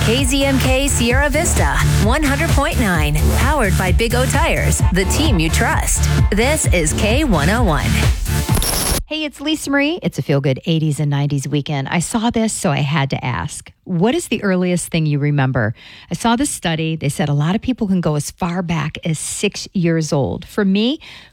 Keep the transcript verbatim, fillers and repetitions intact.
K Z M K Sierra Vista, one hundred point nine. Powered by Big O Tires, the team you trust. This is K one oh one. Hey, it's Lisa Marie. It's a feel-good eighties and nineties weekend. I saw this, so I had to ask. What is the earliest thing you remember? I saw this study. They said a lot of people can go as far back as six years old. For me,